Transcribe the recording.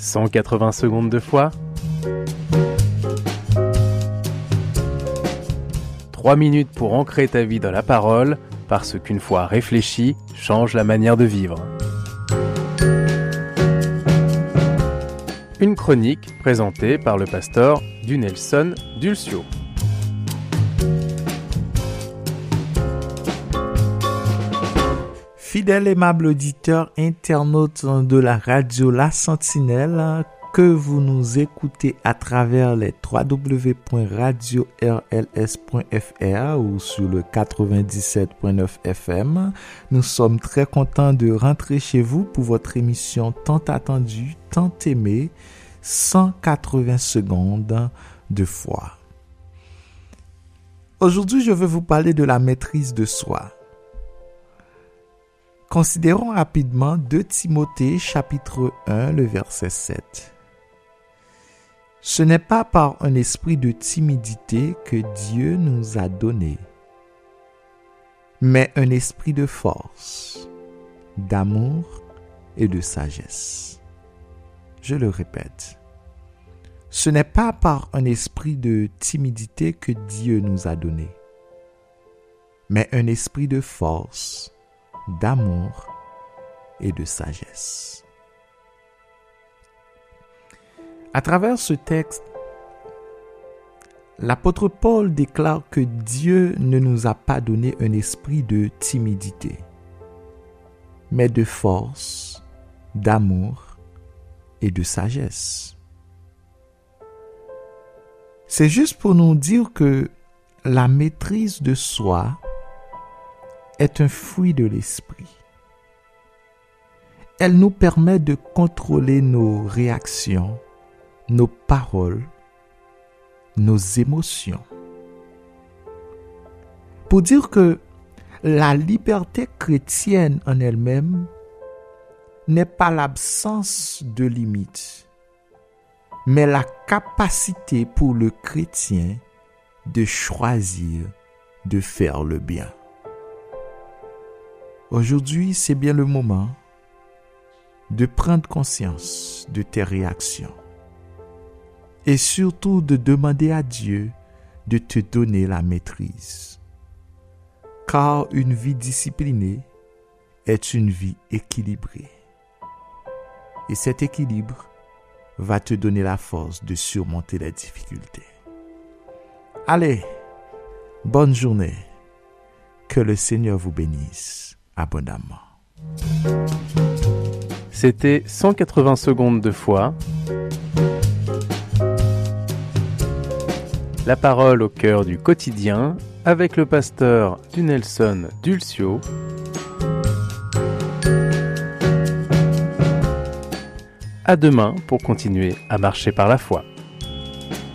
180 secondes de foi. 3 minutes pour ancrer ta vie dans la parole, parce qu'une foi réfléchie change la manière de vivre. Une chronique présentée par le pasteur Dunelson Dulcio. Fidèles aimable auditeur, internaute de la radio La Sentinelle, que vous nous écoutez à travers les www.radiorls.fr ou sur le 97.9 FM, nous sommes très contents de rentrer chez vous pour votre émission tant attendue, tant aimée, 180 secondes de foi. Aujourd'hui, je veux vous parler de la maîtrise de soi. Considérons rapidement 2 Timothée chapitre 1, le verset 7. Ce n'est pas par un esprit de timidité que Dieu nous a donné, mais un esprit de force, d'amour et de sagesse. Je le répète. Ce n'est pas par un esprit de timidité que Dieu nous a donné, mais un esprit de force, d'amour et de sagesse. À travers ce texte, l'apôtre Paul déclare que Dieu ne nous a pas donné un esprit de timidité, mais de force, d'amour et de sagesse. C'est juste pour nous dire que la maîtrise de soi est un fruit de l'esprit. Elle nous permet de contrôler nos réactions, nos paroles, nos émotions. Pour dire que la liberté chrétienne en elle-même n'est pas l'absence de limites, mais la capacité pour le chrétien de choisir de faire le bien. Aujourd'hui, c'est bien le moment de prendre conscience de tes réactions et surtout de demander à Dieu de te donner la maîtrise. Car une vie disciplinée est une vie équilibrée. Et cet équilibre va te donner la force de surmonter les difficultés. Allez, bonne journée. Que le Seigneur vous bénisse abondamment. C'était 180 secondes de foi. La parole au cœur du quotidien avec le pasteur Dunelson Dulcio. À demain pour continuer à marcher par la foi.